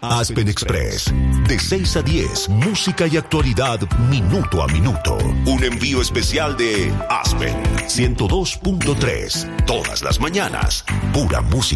Aspen Express. De 6 a 10, música y actualidad minuto a minuto. Un envío especial de Aspen 102.3. Todas las mañanas, pura música.